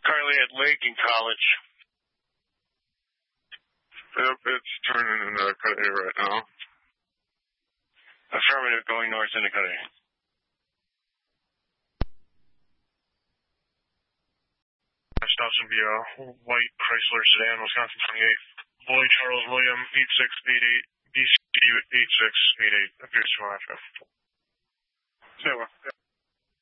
Currently at Lincoln College. Yep, it's turning into Cudahy right now. Affirmative, going north into Cudahy. Stops in VO, white Chrysler sedan, Wisconsin 28. Lloyd Charles William, 8688, BCU 8688, appears to arrive. Say what?